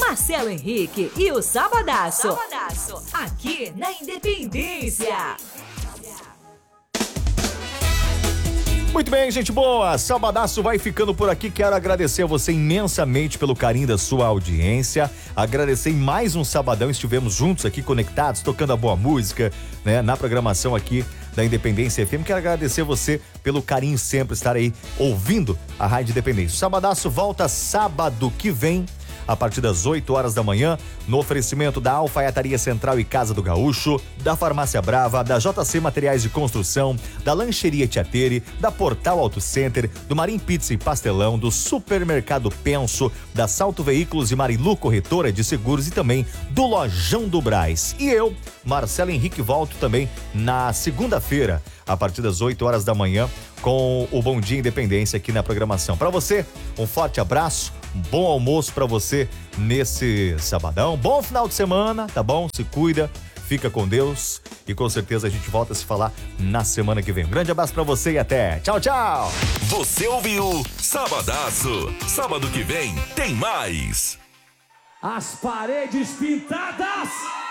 Marcelo Henrique e o Sabadaço. Aqui na Independência. Muito bem, gente boa, Sabadaço vai ficando por aqui. Quero agradecer a você imensamente pelo carinho da sua audiência, agradecer em mais um sabadão, estivemos juntos aqui conectados, tocando a boa música, né, na programação aqui da Independência FM. Quero agradecer você pelo carinho sempre, estar aí ouvindo a Rádio Independência. O Sabadaço volta sábado que vem, a partir das 8 horas da manhã, no oferecimento da Alfaiataria Central e Casa do Gaúcho, da Farmácia Brava, da JC Materiais de Construção, da Lancheria Tiatere, da Portal Auto Center, do Marim Pizza e Pastelão, do Supermercado Penso, da Salto Veículos e Marilu Corretora de Seguros e também do Lojão do Brás. E eu, Marcelo Henrique, volto também na segunda-feira, a partir das 8 horas da manhã, com o Bom Dia Independência aqui na programação. Para você, um forte abraço, um bom almoço para você nesse sabadão, bom final de semana, tá bom? Se cuida, fica com Deus e com certeza a gente volta a se falar na semana que vem. Um grande abraço para você e até. Tchau, tchau! Você ouviu Sabadaço. Sábado que vem tem mais. As paredes pintadas.